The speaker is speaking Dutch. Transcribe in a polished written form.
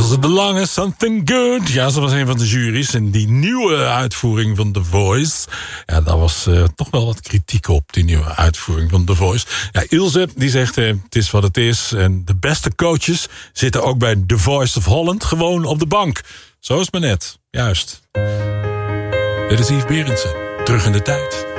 Ilse de Lange, Something Good. Ja, ze was een van de juries. En die nieuwe uitvoering van The Voice... ja, daar was toch wel wat kritiek op, die nieuwe uitvoering van The Voice. Ja, Ilse, die zegt, het is wat het is. En de beste coaches zitten ook bij The Voice of Holland gewoon op de bank. Zo is het maar net. Juist. Dit is Yves Berendsen. Terug in de tijd.